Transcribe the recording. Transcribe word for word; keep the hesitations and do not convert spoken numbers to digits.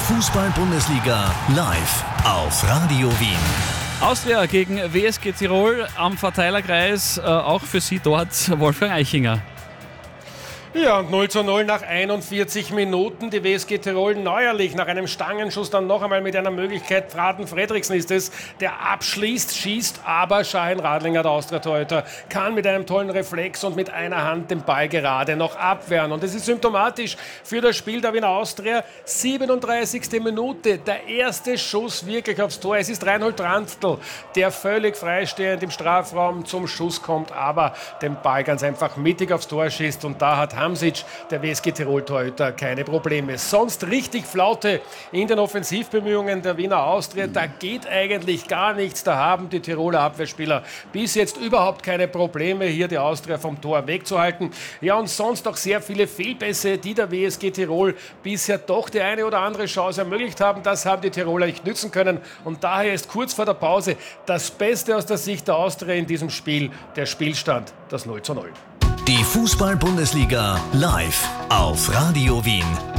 Fußball-Bundesliga live auf Radio Wien. Austria gegen W S G Tirol am Verteilerkreis, äh, auch für Sie dort Wolfgang Eichinger. Ja, und null zu null nach einundvierzig Minuten. Die W S G Tirol neuerlich nach einem Stangenschuss dann noch einmal mit einer Möglichkeit. Fraten Fredriksen ist es, der abschließt, schießt, aber Shahin Radlinger, der Austria-Torhüter, kann mit einem tollen Reflex und mit einer Hand den Ball gerade noch abwehren. Und es ist symptomatisch für das Spiel der Wiener Austria. siebenunddreißigste Minute, der erste Schuss wirklich aufs Tor. Es ist Reinhold Ranftl, der völlig freistehend im Strafraum zum Schuss kommt, aber den Ball ganz einfach mittig aufs Tor schießt. Und da hat Hamsic, der W S G Tirol-Torhüter, keine Probleme. Sonst richtig Flaute in den Offensivbemühungen der Wiener Austria. Da geht eigentlich gar nichts. Da haben die Tiroler Abwehrspieler bis jetzt überhaupt keine Probleme, hier die Austria vom Tor wegzuhalten. Ja, und sonst auch sehr viele Fehlpässe, die der W S G Tirol bisher doch die eine oder andere Chance ermöglicht haben. Das haben die Tiroler nicht nützen können. Und daher ist kurz vor der Pause das Beste aus der Sicht der Austria in diesem Spiel der Spielstand, das null zu null. Die Fußball-Bundesliga live auf Radio Wien.